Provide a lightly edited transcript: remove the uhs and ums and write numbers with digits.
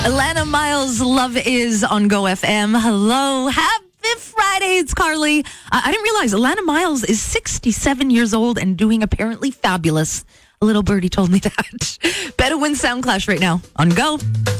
Alana Miles, Love Is on Go FM. Hello. Happy Friday. It's Carly. I didn't realize Alana Miles is 67 years old and doing apparently fabulous. A little birdie told me that. Bedouin Sound Clash right now on Go.